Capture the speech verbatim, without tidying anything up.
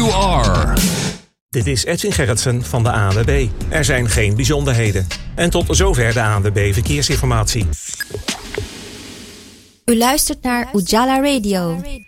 you are. Dit is Edwin Gerritsen van de A N W B. Er zijn geen bijzonderheden. En tot zover de A N W B Verkeersinformatie. U luistert naar Ujala Radio.